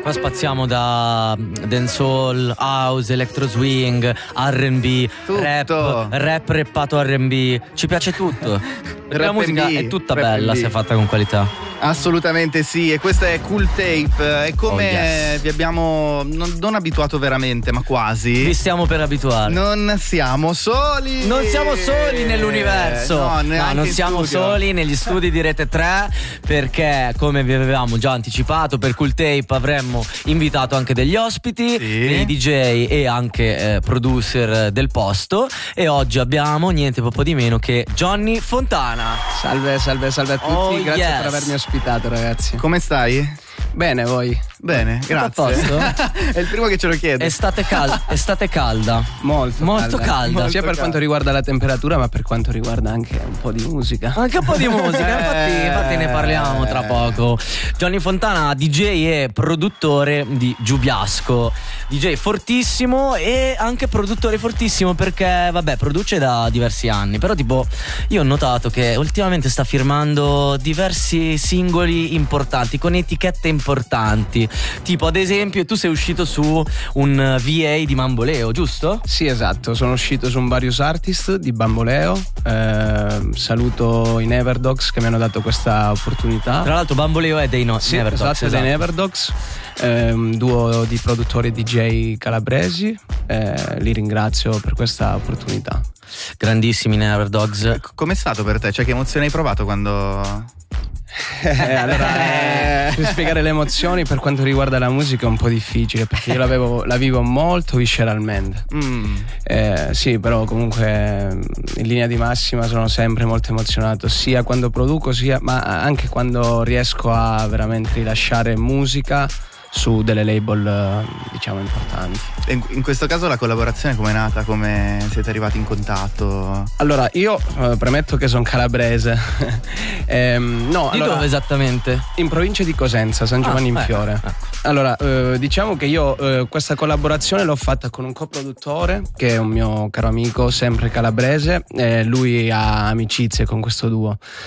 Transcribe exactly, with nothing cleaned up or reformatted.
Qua spaziamo da dancehall, house, electro swing, R and B, rap, rap rappato R and B. Ci piace tutto. Perché la musica è tutta bella se fatta con qualità. Assolutamente sì, e questa è Cool Tape. È come oh yes. vi abbiamo non, non abituato veramente, ma quasi. Vi stiamo per abituare. Non siamo soli. Non siamo soli nell'universo. No, no non siamo studio. soli negli studi di Rete tre, perché come vi avevamo già anticipato, per Cool Tape avremmo invitato anche degli ospiti, sì. dei D J e anche eh, producer del posto. E oggi abbiamo niente poco di meno che Johnny Fontana. Salve, salve, salve a tutti. Oh, grazie yes. per avermi ospitato, ragazzi. Come stai? Bene, voi? Bene, grazie. È il primo che ce lo chiede. Estate, cal- estate calda. Molto, Molto calda, calda. Molto sia per calda. quanto riguarda la temperatura, ma per quanto riguarda anche un po' di musica. Anche un po' di musica, infatti, infatti ne parliamo tra poco. Johnny Fontana, D J e produttore di Giubiasco. D J fortissimo e anche produttore fortissimo, perché vabbè, produce da diversi anni. Però tipo io ho notato che ultimamente sta firmando diversi singoli importanti con etichette importanti. Tipo ad esempio tu sei uscito su un V A di Bamboleo, giusto? Sì, esatto, sono uscito su un Various Artist di Bamboleo. eh, Saluto i Neverdogs che mi hanno dato questa opportunità. Tra l'altro Bamboleo è dei no- sì, Neverdogs. Esatto, esatto. dei Neverdogs, eh, un duo di produttori D J calabresi. eh, Li ringrazio per questa opportunità. Grandissimi Neverdogs. Com'è stato per te? Cioè, che emozione hai provato quando... Eh, allora, eh, per spiegare le emozioni per quanto riguarda la musica è un po' difficile, perché io l'avevo, la vivo molto visceralmente. Mm. Eh, sì, però comunque in linea di massima sono sempre molto emozionato, sia quando produco, sia ma anche quando riesco a veramente rilasciare musica su delle label, diciamo, importanti. In, in questo caso la collaborazione com'è nata? Come siete arrivati in contatto? Allora, io eh, premetto che sono calabrese. ehm, no, Di allora, dove esattamente? in provincia di Cosenza, San Giovanni ah, in Fiore. Eh, ecco. Allora, eh, diciamo che io eh, questa collaborazione l'ho fatta con un coproduttore che è un mio caro amico, sempre calabrese. eh, Lui ha amicizie con questo duo.